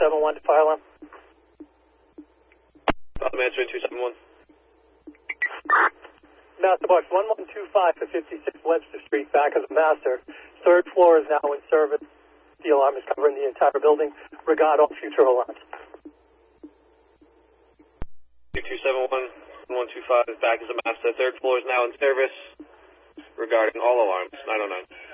271 to fire alarm. I'm answering 271. Master Box 1125 to 56 Webster Street, back of the master. Third floor is now in service. The alarm is covering the entire building. Regard all future alarms. 271, 125 is back as a master. Third floor is now in service regarding all alarms. 909.